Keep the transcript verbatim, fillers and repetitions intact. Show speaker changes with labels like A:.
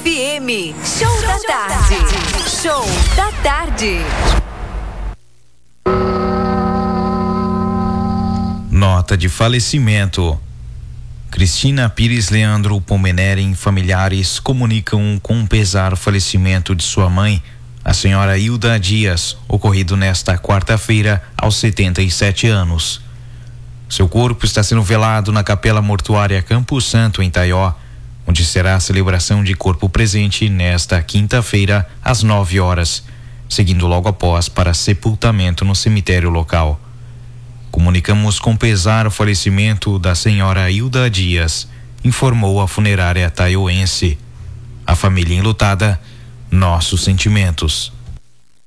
A: F M. Show da tarde. Show da tarde.
B: Nota de falecimento. Cristina Pires Leandro Pomeneren e familiares comunicam com pesar o falecimento de sua mãe, a senhora Hilda Dias, ocorrido nesta quarta-feira aos setenta e sete anos. Seu corpo está sendo velado na Capela Mortuária Campo Santo, em Taió, onde será a celebração de corpo presente nesta quinta-feira às nove horas, seguindo logo após para sepultamento no cemitério local. Comunicamos com pesar o falecimento da senhora Hilda Dias, informou a funerária taioense. A família enlutada, nossos sentimentos.